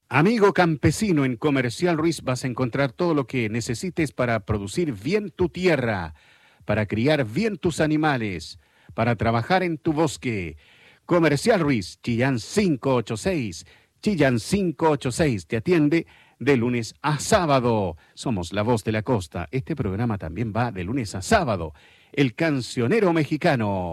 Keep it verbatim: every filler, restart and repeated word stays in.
Amigo campesino, en Comercial Ruiz vas a encontrar todo lo que necesites para producir bien tu tierra, para criar bien tus animales, para trabajar en tu bosque. Comercial Ruiz, Chillán quinientos ochenta y seis. Chillán quinientos ochenta y seis te atiende de lunes a sábado. Somos la voz de la costa. Este programa también va de lunes a sábado. El cancionero mexicano.